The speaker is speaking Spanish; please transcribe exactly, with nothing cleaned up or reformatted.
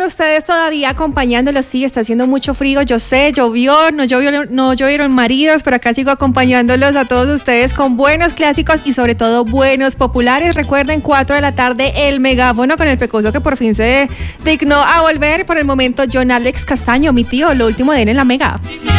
con ustedes todavía acompañándolos. Sí, está haciendo mucho frío, yo sé, llovió, no llovió, no llovieron maridos, pero acá sigo acompañándolos a todos ustedes con buenos clásicos y sobre todo buenos populares. Recuerden, cuatro de la tarde, el megáfono con el pecoso que por fin se dignó a volver. Por el momento, John Alex Castaño, mi tío, lo último de él en la Mega.